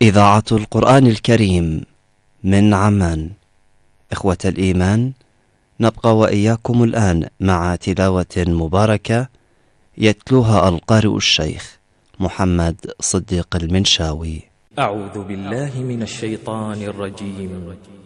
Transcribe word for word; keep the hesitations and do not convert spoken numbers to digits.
إذاعة القرآن الكريم من عمان. إخوة الإيمان، نبقى وإياكم الآن مع تلاوة مباركة يتلوها القارئ الشيخ محمد صديق المنشاوي. أعوذ بالله من الشيطان الرجيم.